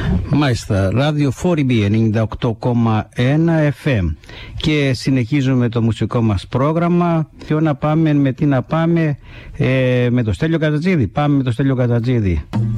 Μάλιστα, ράδιο 4B 98,1 FM και συνεχίζουμε το μουσικό μας πρόγραμμα. Ποιο να πάμε, με τι να πάμε, με το Στέλιο Κατατζίδη. Πάμε με το Στέλιο Κατατζίδη.